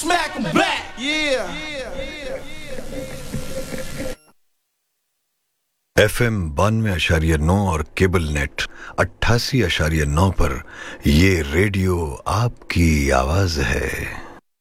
smack 'em back. Yeah. FM 92.9 और cable net 88.9 पर ये रेडियो आपकी आवाज है।